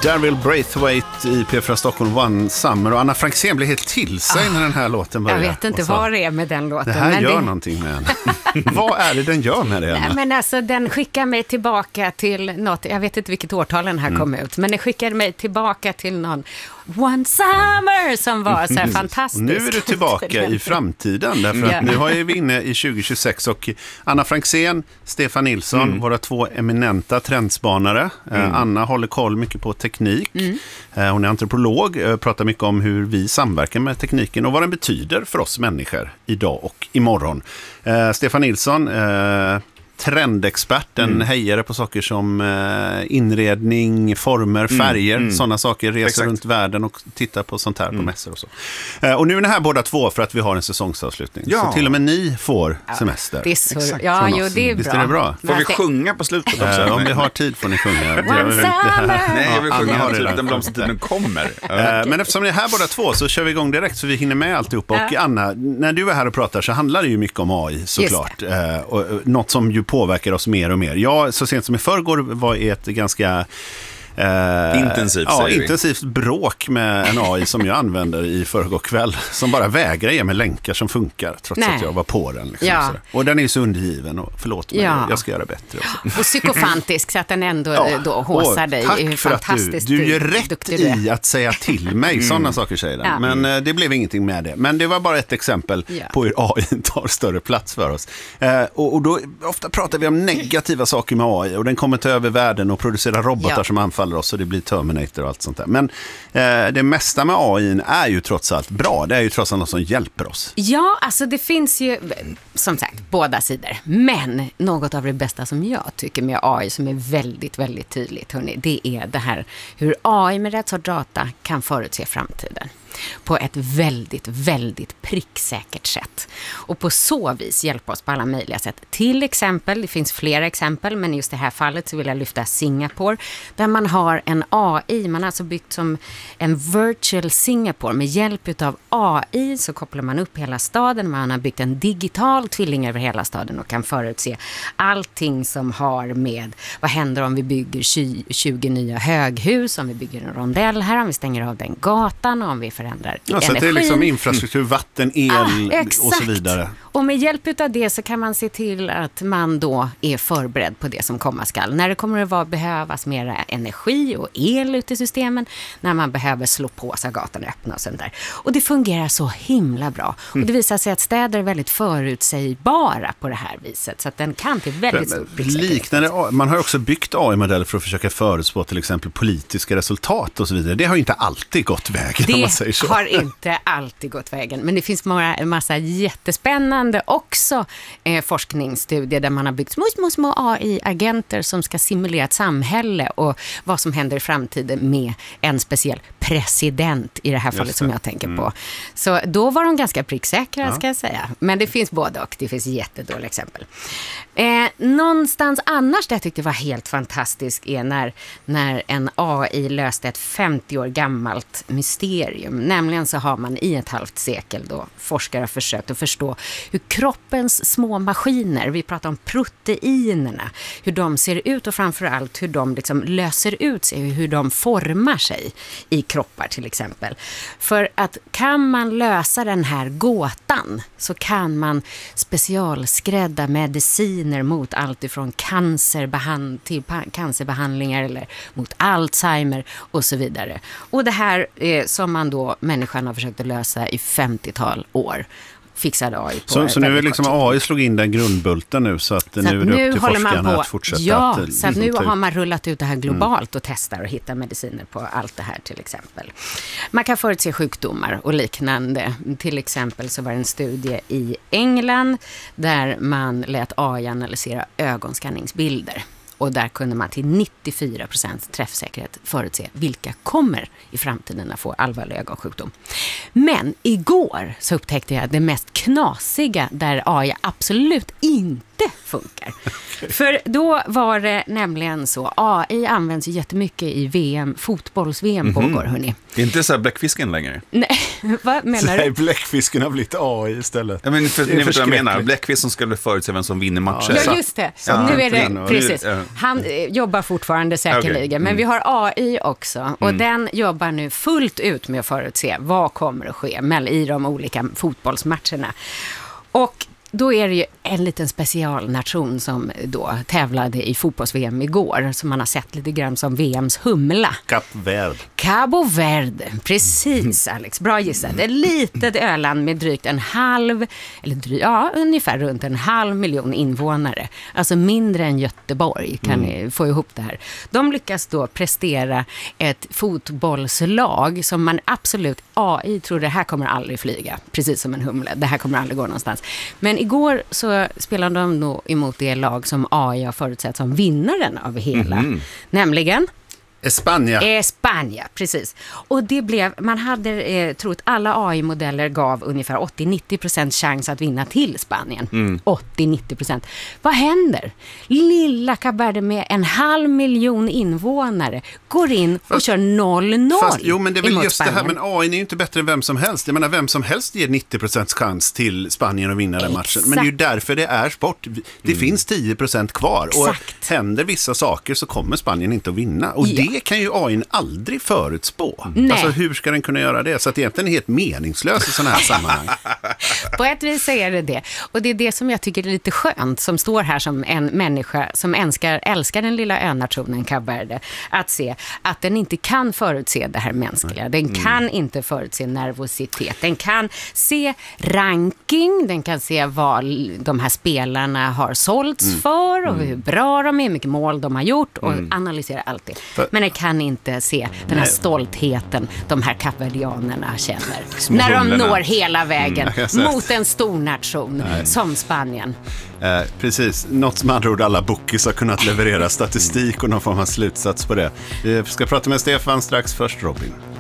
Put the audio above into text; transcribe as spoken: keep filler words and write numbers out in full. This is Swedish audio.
Daryl Braithwaite i P fyra Stockholm One Summer, och Anna Franzén blir helt till sig ah, när den här låten börjar. Jag vet inte så, vad det är med den låten. Det här men gör det... någonting med henne. Vad är det den gör med det? Nej, men alltså, den skickar mig tillbaka till något, jag vet inte vilket årtal den här mm. kom ut, men den skickar mig tillbaka till någon One Summer som var så här fantastisk. Nu är du tillbaka i framtiden, därför att ja. nu har vi inne i tjugo tjugosex och Anna Franzén, Stefan Nilsson, mm. våra två eminenta trendspanare. Mm. Anna håller koll mycket på teknik. Mm. Hon är antropolog, pratar mycket om hur vi samverkar med tekniken och vad den betyder för oss människor idag och imorgon. Stefan Nilsson, trendexperten, mm. hejare på saker som eh, inredning, former, färger, mm. mm. sådana saker, reser Exakt. runt världen och tittar på sånt här mm. på mässor och så. Eh, och nu är ni här båda två för att vi har en säsongsavslutning. Ja. Så till och med ni får semester. Det är så, Exakt. Ja, jo, det är bra. Visst är det bra? Får vi sjunga på slutet också? Eh, om vi har tid får ni sjunga. Nej, jag vill sjunga ja, till den blomstertiden kommer. eh, men eftersom ni är här båda två så kör vi igång direkt så vi hinner med alltihopa. Och Anna, när du är här och pratar så handlar det ju mycket om A I såklart. Eh, och, och, något som ju påverkar oss mer och mer. Jag så sent som i förrgår var i ett ganska Eh, intensivt, ja, intensivt bråk med en A I som jag använder i förrgår kväll som bara vägrar ge mig länkar som funkar trots Nej. att jag var på den. Liksom, ja. och den är ju så undergiven och förlåt mig, ja. jag ska göra bättre också. Och psykofantisk så att den ändå ja. då håsar dig. Tack för att du, du gör rätt i att säga till mig mm. sådana saker säger den. Ja. Men eh, det blev ingenting med det. Men det var bara ett exempel ja. på hur A I tar större plats för oss. Eh, och, och då ofta pratar vi om negativa saker med A I och den kommer ta över världen och producera robotar ja. som anfaller oss och det blir Terminator och allt sånt där. Men eh, det mesta med A I är ju trots allt bra. Det är ju trots allt något som hjälper oss. Ja, alltså det finns ju som sagt båda sidor. Men något av det bästa som jag tycker med A I som är väldigt, väldigt tydligt, hörni, det är det här hur A I med rätt sorts data kan förutse framtiden på ett väldigt, väldigt pricksäkert sätt. Och på så vis hjälpa oss på alla möjliga sätt. Till exempel, det finns flera exempel, men i just det här fallet så vill jag lyfta Singapore, där man har en A I, man har alltså byggt som en virtual Singapore. Med hjälp av A I så kopplar man upp hela staden, man har byggt en digital tvilling över hela staden och kan förutse allting som har med, vad händer om vi bygger tjugo nya höghus, om vi bygger en rondell här, om vi stänger av den gatan, om vi förändrar ja, så det är liksom infrastruktur, vatten, el ah, och så vidare. Och med hjälp av det så kan man se till att man då är förberedd på det som komma skall. När det kommer att vara, behövas mer energi och el ute i systemen, när man behöver slå på sig gatan öppna och sånt där. Och det fungerar så himla bra. Mm. Och det visar sig att städer är väldigt förutsägbara på det här viset. Så att den kan till väldigt stor liknande. Man har också byggt A I-modeller för att försöka förutspå till exempel politiska resultat och så vidare. Det har ju inte alltid gått vägen, det om man säger så. har inte alltid gått vägen. Men det finns många, en massa jättespännande också eh, forskningsstudier där man har byggt små, små, små A I-agenter som ska simulera ett samhälle och vad som händer i framtiden med en speciell president i det här fallet som jag tänker mm. på. Så då var de ganska pricksäkra ja. ska jag säga. Men det finns både och. Det finns jättedåliga exempel. Eh, någonstans annars det jag tyckte var helt fantastiskt är när, när en A I löste ett femtio år gammalt mysterium. Nämligen så har man i ett halvt sekel då forskare försökt att förstå hur kroppens små maskiner, vi pratar om proteinerna, hur de ser ut och framförallt hur de liksom löser ut sig, hur de formar sig i kroppar till exempel. För att kan man lösa den här gåtan så kan man specialskrädda mediciner mot allt ifrån cancerbehand- till cancerbehandlingar eller mot Alzheimer och så vidare. Och det här eh, som man då, människan har försökt att lösa i femtiotal år. Fixade A I på så, så nu är liksom A I slog in den grundbulten nu så att så nu är det upp till forskarna på, att fortsätta ja, till, så att nu har man rullat ut det här globalt mm. och testar och hittar mediciner på allt det här till exempel. Man kan förutse sjukdomar och liknande. Till exempel så var det en studie i England där man lät A I analysera ögonskanningsbilder. Och där kunde man till nittiofyra procent träffsäkerhet förutse vilka kommer i framtiden att få allvarlig ögonsjukdom. Men igår så upptäckte jag det mest knasiga där A I absolut inte funkar. För då var det nämligen så, A I används ju jättemycket i V M, fotbolls-V M pågår, mm-hmm. hörni. Det är inte så här bläckfisken längre. Nej, vad menar du? Nej, bläckfisken har blivit A I istället. Jag men för, ni vet vad jag menar, bläckfisk som skulle förutse vem som vinner matcher. Ja, just det. Så ja, nu är det, precis. Han jobbar fortfarande säkerligen, okay. mm. men vi har A I också. Och mm. den jobbar nu fullt ut med att förutse vad kommer att ske i de olika fotbollsmatcherna. Och då är det ju en liten specialnation som då tävlade i fotbolls-V M igår, som man har sett lite grann som V M:s humla. Kap Verde. Cabo Verde, precis Alex, bra gissat. Ett litet öland med drygt en halv, eller dry, ja, ungefär runt en halv miljon invånare. Alltså mindre än Göteborg, kan mm. ni få ihop det här. De lyckas då prestera ett fotbollslag som man absolut, A I tror det här kommer aldrig flyga, precis som en humle, det här kommer aldrig gå någonstans. Men igår så spelade de nog emot det lag som A I har förutsett som vinnaren av hela. Mm-hmm. Nämligen Espanja. Espanja, precis. Och det blev, man hade eh, trott alla A I-modeller gav ungefär åttio till nittio procent chans att vinna till Spanien. Mm. åttio till nittio procent. Vad händer? Lilla Kap Verde med en halv miljon invånare går in och fast, kör noll noll. Fast, jo, men det är väl just Spanien. Det här, men A I är ju inte bättre än vem som helst. Jag menar, vem som helst ger nittio procent chans till Spanien att vinna den matchen. Men det är ju därför det är sport. Det mm. finns tio procent kvar. Exakt. Och händer vissa saker så kommer Spanien inte att vinna. Och ja. det kan ju A I aldrig förutspå. Mm. Alltså hur ska den kunna göra det? Så att det egentligen är helt meningslöst i sådana här sammanhang. På ett vis så är det det. Och det är det som jag tycker är lite skönt, som står här som en människa som älskar, älskar den lilla önationen Kap Verde, att se att den inte kan förutse det här mänskliga. Den mm. kan inte förutse nervositet. Den kan se ranking, den kan se vad de här spelarna har sålts mm. för och mm. hur bra de är, hur mycket mål de har gjort och mm. analysera allt det. För men den kan inte se den här Nej. stoltheten de här kapverdianerna känner Små när de humlerna. når hela vägen mm, mot en stor nation Nej. som Spanien. Eh, precis, något som andra ord alla bookies har kunnat leverera statistik och någon form av slutsats på det. Vi ska prata med Stefan strax, först Robin.